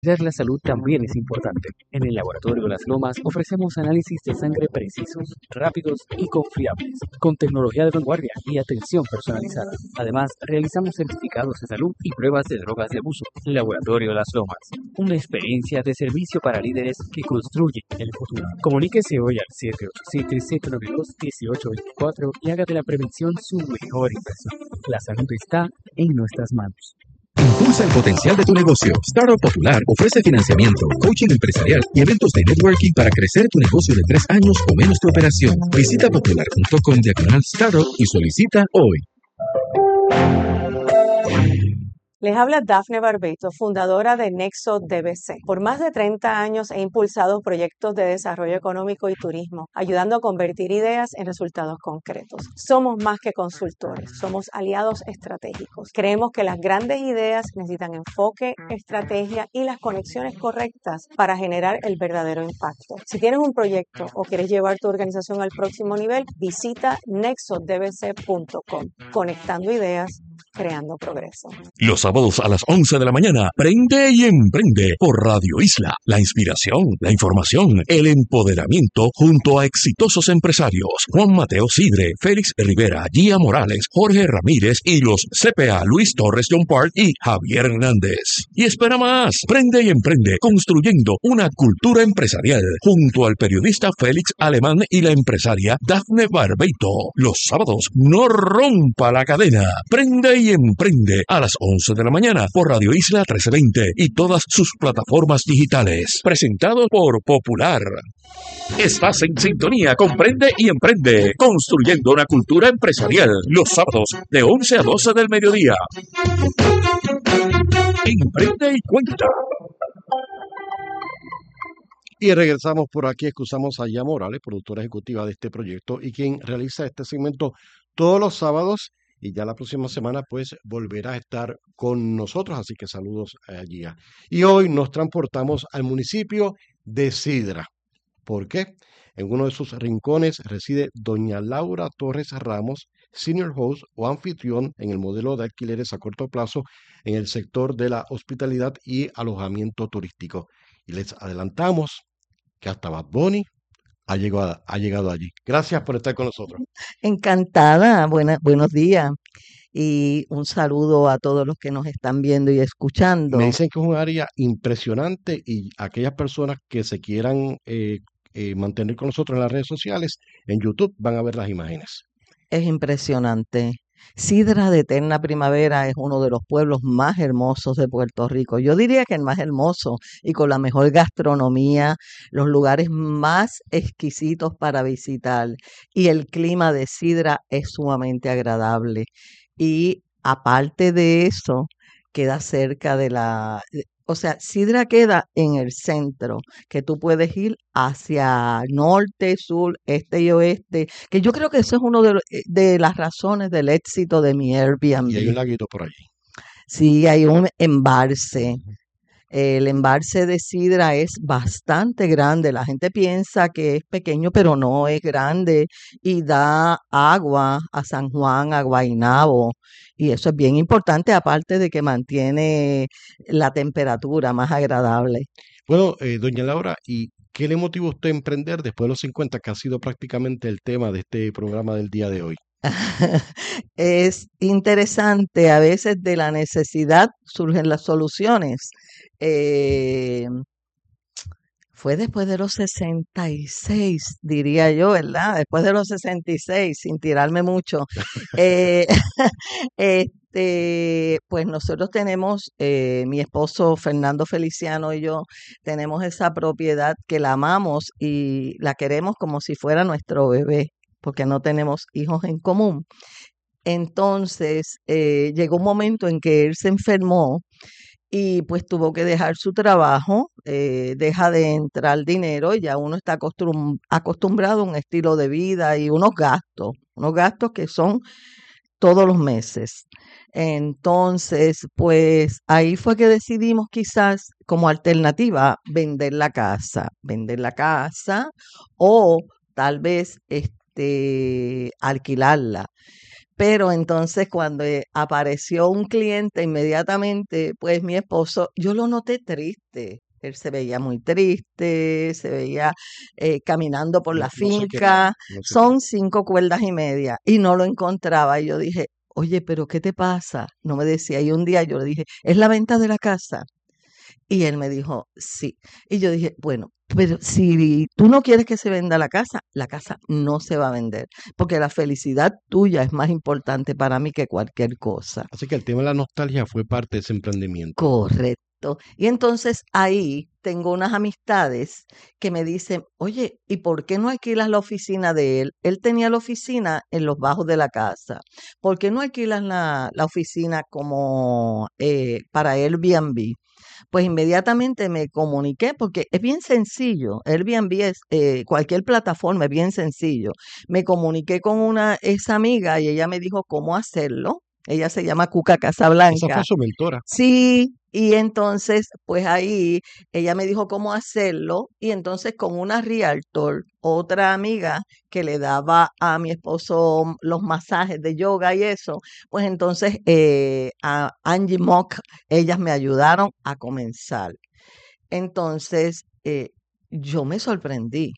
La salud también es importante. En el Laboratorio Las Lomas ofrecemos análisis de sangre precisos, rápidos y confiables, con tecnología de vanguardia y atención personalizada. Además, realizamos certificados de salud y pruebas de drogas de abuso. Laboratorio Las Lomas, una experiencia de servicio para líderes que construyen el futuro. Comuníquese hoy al 787-792-1824 y haga de la prevención su mejor inversión. La salud está en nuestras manos. Impulsa el potencial de tu negocio. Startup Popular ofrece financiamiento, coaching empresarial y eventos de networking para crecer tu negocio de 3 años o menos tu operación. Visita popular.com/startup y solicita hoy. Les habla Dafne Barbeito, fundadora de Nexo DBC. Por más de 30 años he impulsado proyectos de desarrollo económico y turismo, ayudando a convertir ideas en resultados concretos. Somos más que consultores, somos aliados estratégicos. Creemos que las grandes ideas necesitan enfoque, estrategia y las conexiones correctas para generar el verdadero impacto. Si tienes un proyecto o quieres llevar tu organización al próximo nivel, visita nexodbc.com. Conectando ideas, creando progreso. Los sábados a las 11 de la mañana, Prende y Emprende por Radio Isla. La inspiración, la información, el empoderamiento junto a exitosos empresarios. Juan Mateo Sidre, Félix Rivera, Gia Morales, Jorge Ramírez y los CPA Luis Torres John Park y Javier Hernández. Y espera más, Prende y Emprende construyendo una cultura empresarial junto al periodista Félix Alemán y la empresaria Dafne Barbeito. Los sábados, no rompa la cadena. Prende y Emprende a las 11 de la mañana por Radio Isla 1320 y todas sus plataformas digitales. Presentado por Popular. Estás en sintonía con Prende y Emprende, construyendo una cultura empresarial. Los sábados de 11 a 12 del mediodía. Emprende y cuenta. Y regresamos por aquí, excusamos a Gia Morales, productora ejecutiva de este proyecto y quien realiza este segmento todos los sábados. Y ya la próxima semana, pues, volverá a estar con nosotros. Así que saludos a Gia. Y hoy nos transportamos al municipio de Sidra. ¿Por qué? En uno de sus rincones reside doña Laura Torres Ramos, senior host o anfitrión en el modelo de alquileres a corto plazo en el sector de la hospitalidad y alojamiento turístico. Y les adelantamos que hasta Bad Bunny ha llegado allí. Gracias por estar con nosotros. Encantada, buenos días y un saludo a todos los que nos están viendo y escuchando. Me dicen que es un área impresionante y aquellas personas que se quieran mantener con nosotros en las redes sociales, en YouTube, van a ver las imágenes. Es impresionante. Sidra de Eterna Primavera es uno de los pueblos más hermosos de Puerto Rico. Yo diría que el más hermoso y con la mejor gastronomía, los lugares más exquisitos para visitar y el clima de Sidra es sumamente agradable. Y aparte de eso, queda cerca de o sea, Sidra queda en el centro, que tú puedes ir hacia norte, sur, este y oeste, que yo creo que eso es uno de las razones del éxito de mi Airbnb. Y hay un laguito por allí. Sí, hay un embalse. El embalse de Sidra es bastante grande. La gente piensa que es pequeño, pero no, es grande y da agua a San Juan, a Guaynabo. Y eso es bien importante, aparte de que mantiene la temperatura más agradable. Bueno, doña Laura, ¿y qué le motivó a usted a emprender después de los 50, que ha sido prácticamente el tema de este programa del día de hoy? Es interesante, a veces de la necesidad surgen las soluciones. Fue después de los 66, diría yo, ¿verdad? Después de los 66, sin tirarme mucho. Eh, pues nosotros tenemos, mi esposo Fernando Feliciano y yo, tenemos esa propiedad que la amamos y la queremos como si fuera nuestro bebé, porque no tenemos hijos en común. Entonces, llegó un momento en que él se enfermó y pues tuvo que dejar su trabajo, deja de entrar dinero y ya uno está acostumbrado a un estilo de vida y unos gastos que son todos los meses. Entonces, pues ahí fue que decidimos quizás como alternativa vender la casa o tal vez alquilarla. Pero entonces cuando apareció un cliente inmediatamente, pues mi esposo, yo lo noté triste. Él se veía muy triste, se veía caminando por la No se quería, finca. no se quería. Son 5 cuerdas y media y no lo encontraba. Y yo dije, oye, pero ¿qué te pasa? No me decía. Y un día yo le dije, ¿es la venta de la casa? Y él me dijo, sí. Y yo dije, bueno, pero si tú no quieres que se venda la casa no se va a vender, porque la felicidad tuya es más importante para mí que cualquier cosa. Así que el tema de la nostalgia fue parte de ese emprendimiento. Correcto. Y entonces ahí tengo unas amistades que me dicen, oye, ¿y por qué no alquilas la oficina de él? Él tenía la oficina en los bajos de la casa. ¿Por qué no alquilas la oficina como para Airbnb? Pues inmediatamente me comuniqué porque es bien sencillo. Airbnb es cualquier plataforma, es bien sencillo. Me comuniqué con esa amiga y ella me dijo cómo hacerlo. Ella se llama Cuca Esa fue Casablanca. su mentora. Sí, y entonces, pues ahí ella me dijo cómo hacerlo y entonces con una realtor, otra amiga que le daba a mi esposo los masajes de yoga y eso, pues entonces a Angie Mock, ellas me ayudaron a comenzar. Entonces, yo me sorprendí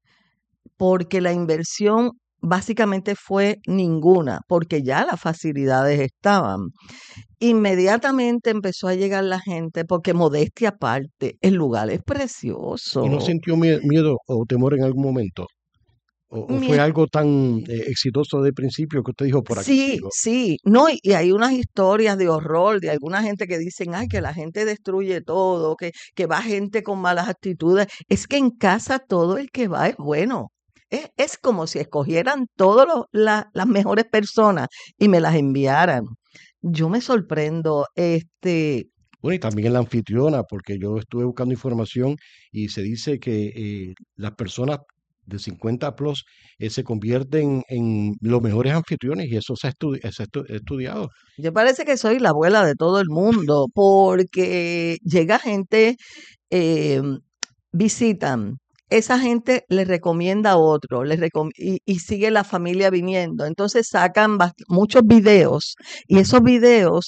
porque la inversión básicamente fue ninguna, porque ya las facilidades estaban. Inmediatamente empezó a llegar la gente, porque modestia aparte, el lugar es ¿Y no precioso. sintió miedo o temor en algún momento? ¿O Mi fue es- algo tan exitoso de principio que usted dijo, por aquí sí, sigo? sí, no, y hay unas historias de horror de alguna gente que dicen, ay, que la gente destruye todo, que va gente con malas actitudes. Es que en casa todo el que va es bueno. Es como si escogieran todas las mejores personas y me las enviaran. Yo me sorprendo, Bueno, y también la anfitriona, porque yo estuve buscando información y se dice que las personas de 50 plus se convierten en los mejores anfitriones y eso se ha estudiado. yo parece que soy la abuela de todo el mundo, porque llega gente, em, visitan, esa gente le recomienda a otro, y sigue la familia viniendo. Entonces sacan muchos videos y esos videos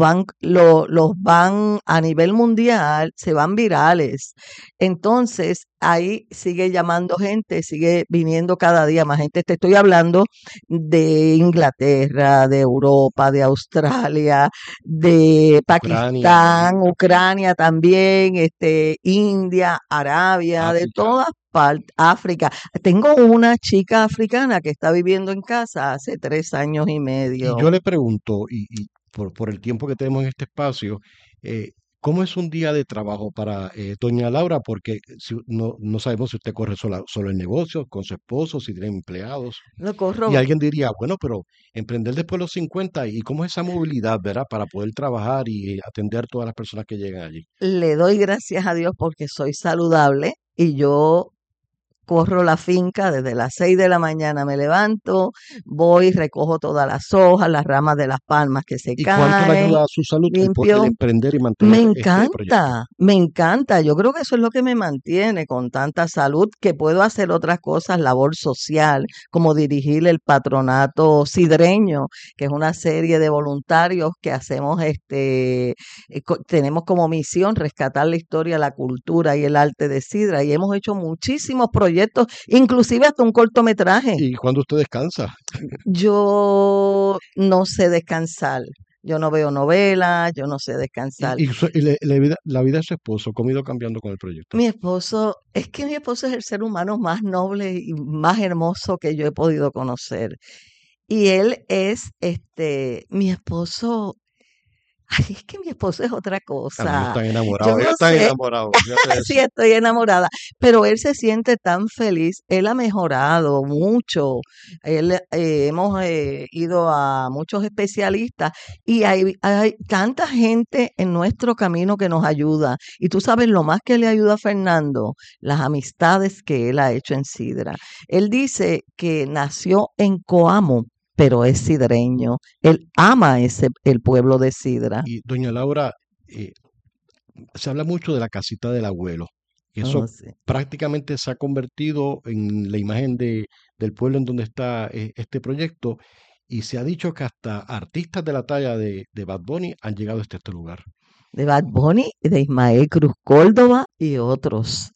los van a nivel mundial, se van virales. Entonces ahí sigue llamando gente, sigue viniendo cada día más gente. Te estoy hablando de Inglaterra, de Europa, de Australia, de Ucrania, Pakistán, Ucrania también, India, Arabia, de África. todas partes, África. Tengo una chica africana que está viviendo en casa hace 3 años y Y yo medio. le pregunto, y por el tiempo que tenemos en este espacio, ¿cómo es un día de trabajo para doña Laura? Porque no sabemos si usted corre solo el negocio, con su esposo, si tiene empleados. Lo Y corro, alguien diría, bueno, pero emprender después de los 50, ¿y cómo es esa movilidad, verdad? Para poder trabajar y atender todas las personas que llegan allí. le doy gracias a Dios porque soy saludable y yo corro la finca desde las 6 de la mañana, me levanto, voy, recojo todas las hojas, las ramas de las palmas que se ¿Y cuánto le caen, ayuda a su salud el limpio. emprender y Me mantener este proyecto? encanta, me encanta. Yo creo que eso es lo que me mantiene con tanta salud, que puedo hacer otras cosas, labor social, como dirigir el patronato sidreño, que es una serie de voluntarios que hacemos, tenemos como misión rescatar la historia, la cultura y el arte de Sidra, y hemos hecho muchísimos proyectos, inclusive hasta un cortometraje. ¿Y cuándo usted descansa? Yo no sé descansar. Yo no veo novelas, yo no sé descansar. La vida de su esposo, ¿cómo ha ido cambiando con el proyecto? Mi esposo, es que mi esposo es el ser humano más noble y más hermoso que yo he podido conocer. Y él es, mi esposo, ay, es que mi esposo es otra Ah, ellos cosa. están Yo enamorados, no ellos están sé, enamorados, fíjate de sí eso. estoy enamorada, pero él se siente tan feliz, él ha mejorado mucho, hemos ido a muchos especialistas y hay tanta gente en nuestro camino que nos ayuda. Y tú sabes lo más que le ayuda a Fernando, las amistades que él ha hecho en Sidra. Él dice que nació en Coamo, pero es sidreño. Él ama el pueblo de Sidra. Y doña Laura, eh, se habla mucho de la casita del abuelo. Oh, Eso sí. prácticamente se ha convertido en la imagen del pueblo en donde está este proyecto. y se ha dicho que hasta artistas de la talla de Bad Bunny han llegado hasta este lugar. De Bad Bunny, de Ismael Cruz Córdoba y otros.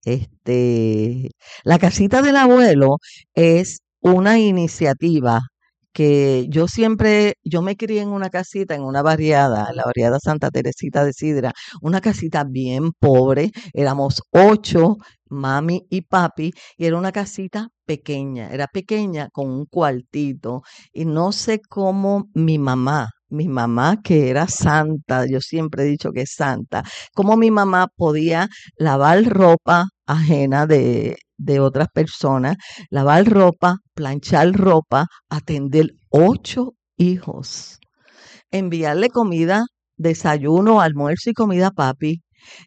La casita del abuelo es una iniciativa que yo me crié en una casita, en una barriada, en la barriada Santa Teresita de Sidra, una casita bien pobre, éramos 8, mami y papi, y era una casita pequeña, era pequeña con un cuartito, y no sé cómo mi mamá que era santa, yo siempre he dicho que es santa, cómo mi mamá podía lavar ropa ajena de otras personas, lavar ropa, planchar ropa, atender 8 hijos, enviarle comida, desayuno, almuerzo y comida a papi,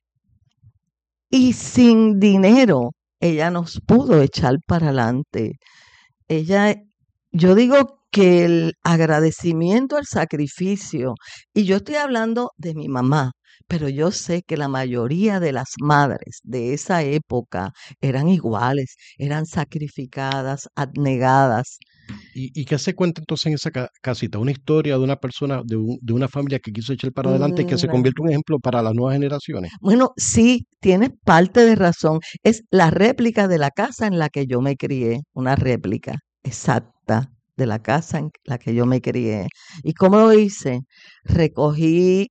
y sin dinero ella nos pudo echar para adelante. Ella, yo digo que el agradecimiento al sacrificio, y yo estoy hablando de mi mamá, pero yo sé que la mayoría de las madres de esa época eran iguales, eran sacrificadas, abnegadas. ¿Y qué se cuenta entonces en esa casita? Una historia de una persona, de una familia que quiso echar para adelante y que se Mm, convierte en un ejemplo para las nuevas generaciones. Bueno, sí, tienes parte de razón. Es la réplica de la casa en la que yo me crié, una réplica exacta de la casa en la que yo me crié. ¿Y cómo lo hice? Recogí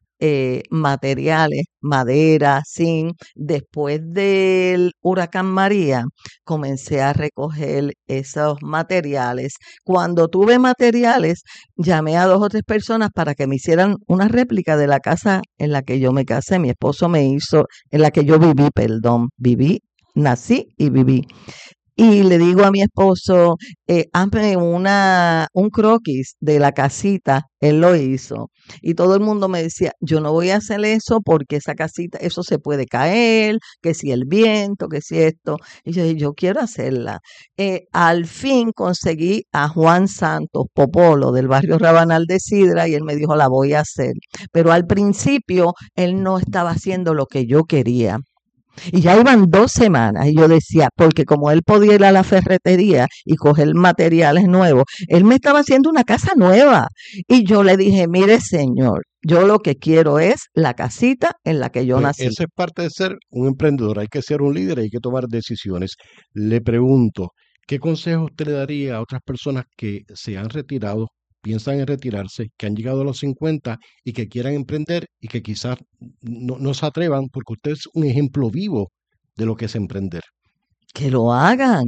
materiales, madera, zinc. Después del huracán María, comencé a recoger esos materiales. Cuando tuve materiales, llamé a 2 o 3 personas para que me hicieran una réplica de la casa en la que yo me casé. Mi esposo me hizo, en la que yo viví, perdón, viví, nací y viví. Y le digo a mi esposo, hazme un croquis de la casita. Él lo hizo. Y todo el mundo me decía, yo no voy a hacer eso porque esa casita, eso se puede caer, que si el viento, que si esto. Y yo dije, yo quiero hacerla. Al fin conseguí a Juan Santos Popolo del barrio Rabanal de Sidra y él me dijo, la voy a hacer. Pero al principio él no estaba haciendo lo que yo quería. Y ya iban 2 semanas y yo decía, porque como él podía ir a la ferretería y coger materiales nuevos, él me estaba haciendo una casa nueva. Y yo le dije, mire señor, yo lo que quiero es la casita en la que yo Pues nací. eso es parte de ser un emprendedor. Hay que ser un líder, hay que tomar decisiones. Le pregunto, ¿qué consejo usted le daría a otras personas que se han retirado, piensan en retirarse, que han llegado a los 50 y que quieran emprender y que quizás no se atrevan porque usted es un ejemplo vivo de lo que es emprender? Que lo hagan.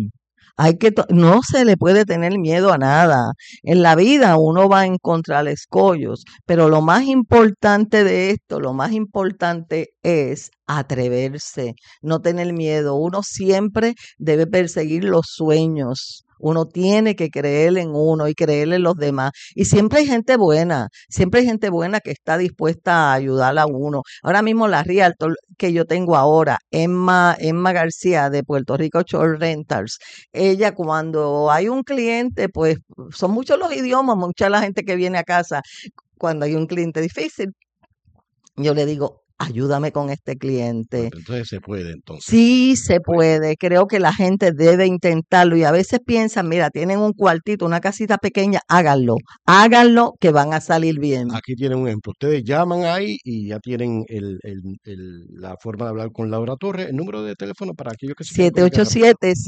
No se le puede tener miedo a nada. En la vida uno va a encontrar escollos, pero lo más importante de esto, lo más importante es atreverse, no tener miedo. Uno siempre debe perseguir los sueños. Uno tiene que creer en uno y creer en los demás. Y siempre hay gente buena que está dispuesta a ayudar a uno. Ahora mismo la Realtor que yo tengo ahora, Emma García de Puerto Rico Shore Rentals, ella cuando hay un cliente, pues son muchos los idiomas, mucha la gente que viene a casa, cuando hay un cliente difícil, yo le digo, ayúdame con este Bueno, cliente. pues entonces se puede, entonces. Sí se Pues puede, creo que la gente debe intentarlo y a veces piensan, mira, tienen un cuartito, una casita pequeña, háganlo que van a salir bien. aquí tienen un ejemplo. Ustedes llaman ahí y ya tienen la forma de hablar con Laura Torres, el número de teléfono para aquellos que se quieran comunicar rápido.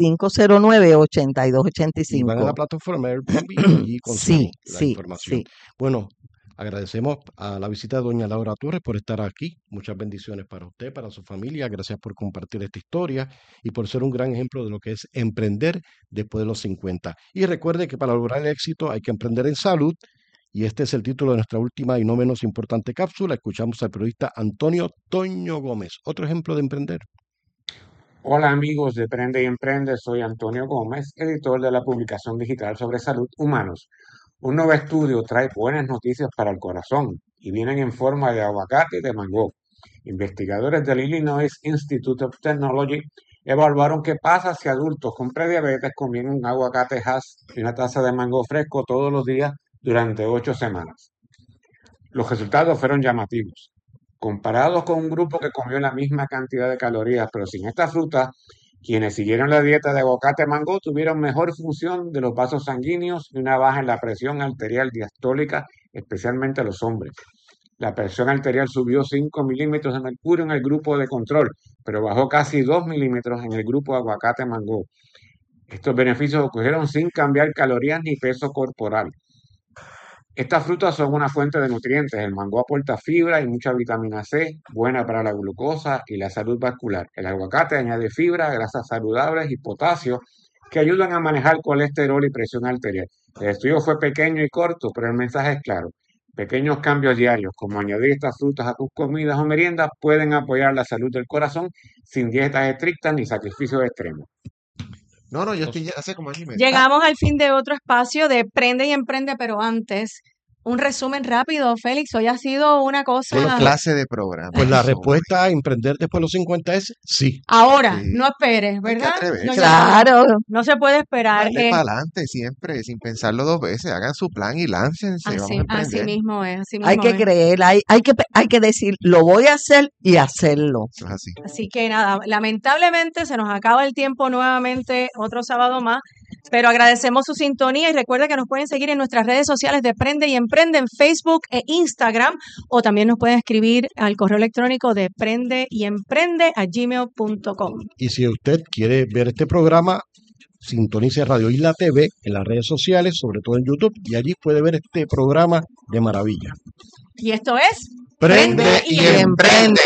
787-509-8285. Y van a la plataforma de Airbnb y allí consiguen Sí, la sí, información. sí. Bueno, agradecemos a la visita de doña Laura Torres por estar aquí. Muchas bendiciones para usted, para su familia. Gracias por compartir esta historia y por ser un gran ejemplo de lo que es emprender después de los 50. Y recuerde que para lograr el éxito hay que emprender en salud. Y este es el título de nuestra última y no menos importante cápsula. Escuchamos al periodista Antonio Toño Gómez. Otro ejemplo de emprender. Hola amigos de Prende y Emprende, soy Antonio Gómez, editor de la publicación digital sobre salud humanos. Un nuevo estudio trae buenas noticias para el corazón y vienen en forma de aguacate y de mango. Investigadores del Illinois Institute of Technology evaluaron qué pasa si adultos con prediabetes comían un aguacate Hass y una taza de mango fresco todos los días durante 8 semanas. Los resultados fueron llamativos. Comparados con un grupo que comió la misma cantidad de calorías, pero sin esta fruta, Quienes siguieron la dieta de aguacate mango tuvieron mejor función de los vasos sanguíneos y una baja en la presión arterial diastólica, especialmente los hombres. La presión arterial subió 5 milímetros de mercurio en el grupo de control, pero bajó casi 2 milímetros en el grupo de aguacate mango. Estos beneficios ocurrieron sin cambiar calorías ni peso corporal. Estas frutas son una fuente de nutrientes. El mango aporta fibra y mucha vitamina C, buena para la glucosa y la salud vascular. El aguacate añade fibra, grasas saludables y potasio que ayudan a manejar colesterol y presión arterial. El estudio fue pequeño y corto, pero el mensaje es claro. Pequeños cambios diarios, como añadir estas frutas a tus comidas o meriendas, pueden apoyar la salud del corazón sin dietas estrictas ni sacrificios extremos. No, yo estoy hace como año y medio. Llegamos al fin de otro espacio de Prende y Emprende, pero antes, un resumen rápido, Félix. Hoy ha sido una cosa. Una clase de programa. Pues la respuesta a emprender después de los 50 es sí. Ahora, Sí. no esperes, Hay que ¿verdad? atreverse. No, Claro. no se puede esperar. Dale para adelante siempre, sin pensarlo dos veces. Hagan su plan y láncense. Vamos a Así emprender. mismo es, así Hay mismo que es. creer, hay que decir, lo voy a hacer y hacerlo. Eso es así. Así que nada, lamentablemente se nos acaba el tiempo nuevamente, otro sábado más, pero agradecemos su sintonía y recuerda que nos pueden seguir en nuestras redes sociales de Prende y Emprende en Facebook e Instagram, o también nos pueden escribir al correo electrónico de prendeyemprende@gmail.com. Y si usted quiere ver este programa, sintonice Radio Isla TV en las redes sociales, sobre todo en YouTube, y allí puede ver este programa de maravilla. Y esto es Prende y emprende.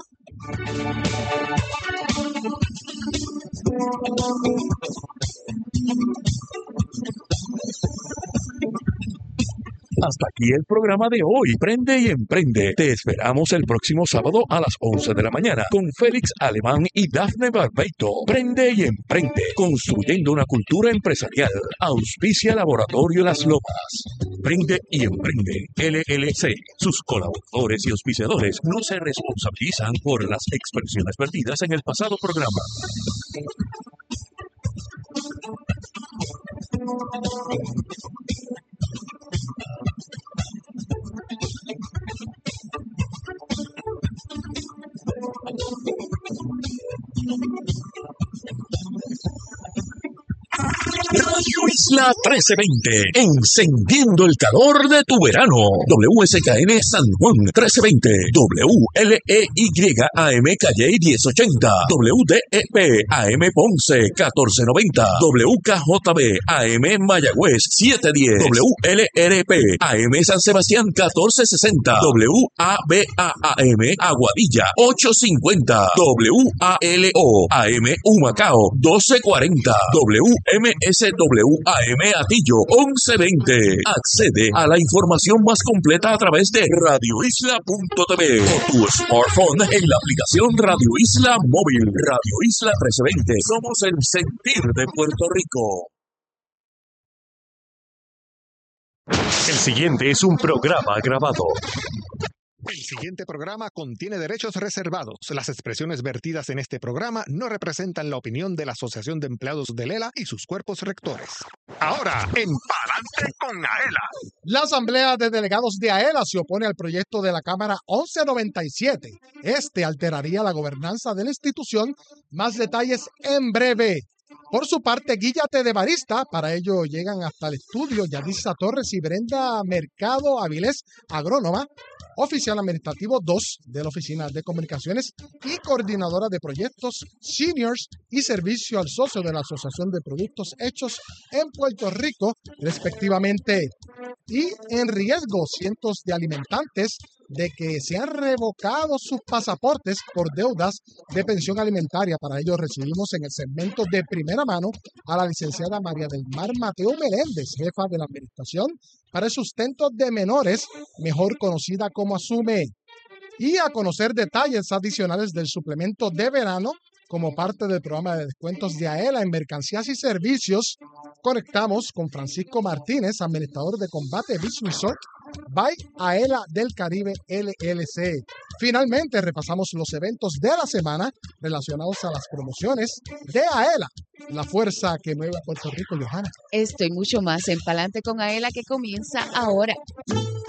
Hasta aquí el programa de hoy. Prende y emprende. Te esperamos el próximo sábado a las 11 de la mañana con Félix Alemán y Dafne Barbeito. Prende y emprende. Construyendo una cultura empresarial. Auspicia Laboratorio Las Lomas. Prende y emprende. LLC. Sus colaboradores y auspiciadores no se responsabilizan por las expresiones vertidas en el pasado programa. Radio Isla 1320, encendiendo el calor de tu verano. WSKN San Juan 1320, WLEY AM Calle 1080, WDEP AM Ponce 1490, WKJB AM Mayagüez 710, WLRP AM San Sebastián 1460, WABA-AM Aguadilla 850, WALO AM Humacao 1240, MSWAM Atillo 1120. Accede a la información más completa a través de radioisla.tv o tu smartphone en la aplicación Radio Isla Móvil. Radio Isla 1320. Somos el sentir de Puerto Rico. El siguiente es un programa grabado. El siguiente programa contiene derechos reservados. Las expresiones vertidas en este programa no representan la opinión de la Asociación de Empleados de Lela y sus cuerpos rectores. Ahora, en Palante con Aela. La Asamblea de Delegados de AELA se opone al proyecto de la Cámara 1197. Este alteraría la gobernanza de la institución. Más detalles en breve. Por su parte, Guíllate de Barista. Para ello llegan hasta el estudio Yadisa Torres y Brenda Mercado Avilés, agrónoma, oficial administrativo 2 de la Oficina de Comunicaciones y coordinadora de proyectos seniors y servicio al socio de la Asociación de Productos Hechos en Puerto Rico, respectivamente. Y en riesgo cientos de alimentantes de que se han revocado sus pasaportes por deudas de pensión alimentaria. Para ello recibimos en el segmento de primera mano a la licenciada María del Mar Mateo Meléndez, jefa de la Administración para el Sustento de Menores, mejor conocida como ASUME, y a conocer detalles adicionales del suplemento de verano como parte del programa de descuentos de AELA en mercancías y servicios. Conectamos con Francisco Martínez, administrador de Combate Beach Resort by AELA del Caribe LLC. Finalmente repasamos los eventos de la semana relacionados a las promociones de AELA, la fuerza que mueve a Puerto Rico. Johanna. Estoy mucho más en Palante con Aela, que comienza ahora.